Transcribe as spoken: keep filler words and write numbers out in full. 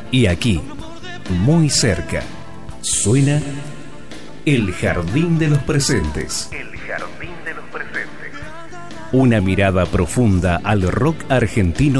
Y aquí, muy cerca, suena El Jardín de los Presentes. El Jardín de los Presentes. Una mirada profunda al rock argentino